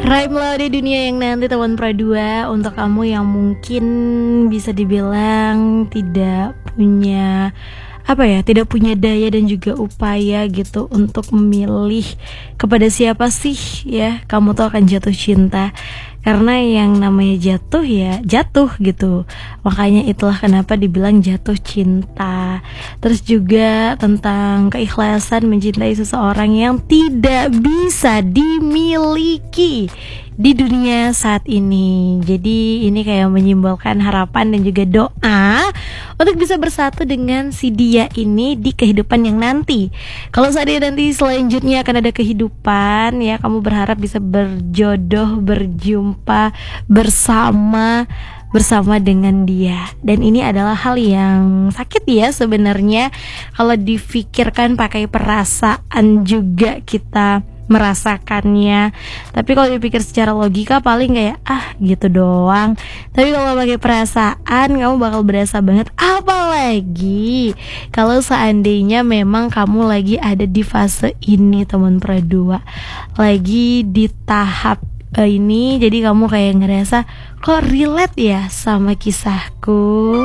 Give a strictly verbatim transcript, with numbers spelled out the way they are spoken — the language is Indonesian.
Raih melodi dunia yang nanti teman Pro dua. Untuk kamu yang mungkin bisa dibilang tidak punya apa ya, tidak punya daya dan juga upaya gitu untuk memilih kepada siapa sih ya kamu tuh akan jatuh cinta. Karena yang namanya jatuh ya jatuh gitu. Makanya itulah kenapa dibilang jatuh cinta. Terus juga tentang keikhlasan mencintai seseorang yang tidak bisa dimiliki di dunia saat ini. Jadi ini kayak menyimbolkan harapan dan juga doa untuk bisa bersatu dengan si dia ini di kehidupan yang nanti. Kalau seandainya nanti selanjutnya akan ada kehidupan ya, kamu berharap bisa berjodoh, berjumpa bersama bersama dengan dia. Dan ini adalah hal yang sakit ya sebenarnya kalau difikirkan pakai perasaan juga kita merasakannya. Tapi kalau dipikir secara logika paling kayak ah gitu doang. Tapi kalau pakai perasaan kamu bakal berasa banget. Apalagi kalau seandainya memang kamu lagi ada di fase ini teman Pro dua, lagi di tahap uh, ini, jadi kamu kayak ngerasa kok relate ya sama kisahku.